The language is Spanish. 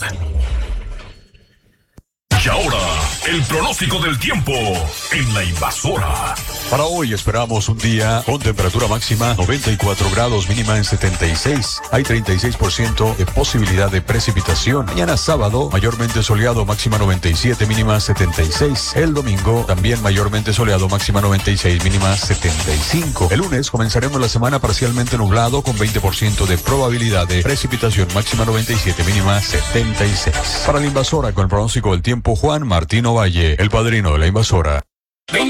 Y ahora, el pronóstico del tiempo en La Invasora. Para hoy esperamos un día con temperatura máxima 94 grados, mínima en 76. Hay 36% de posibilidad de precipitación. Mañana sábado, mayormente soleado, máxima 97, mínima 76. El domingo, también mayormente soleado, máxima 96, mínima 75. El lunes comenzaremos la semana parcialmente nublado con 20% de probabilidad de precipitación, máxima 97, mínima 76. Para La Invasora, con el pronóstico del tiempo, Juan Martín Ovalle, el padrino de La Invasora.